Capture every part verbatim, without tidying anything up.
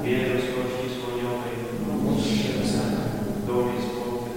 Wieloskości słoniowej, domy złote,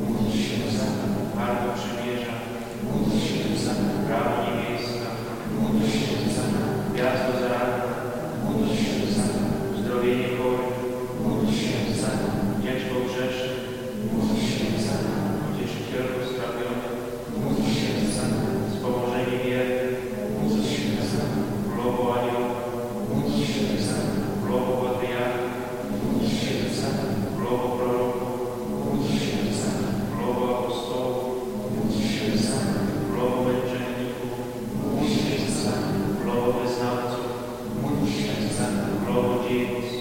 Arko Przymierza, Prawo niebieska, Gwiazdo zaranka, Uzdrowienie chorych, Dziecko grzeszne, Pocieszycielko strawionych, Wspomożenie wiernych, Królowo aniołów, Królowo patriarchów, Królowo proroków, Królowo apostołów, Królowo męczenników, Królowo wyznawców, Królowo dziewic,